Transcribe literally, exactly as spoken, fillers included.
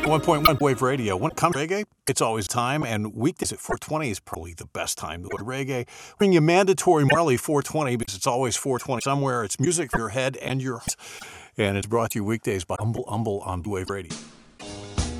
one point one Wave Radio. When it comes to reggae, it's always time, and weekdays at four twenty is probably the best time to go to reggae. Bring you mandatory Marley four twenty because it's always four twenty somewhere. It's music for your head and your heart. And it's brought to you weekdays by Humble Humble on Blue Wave Radio.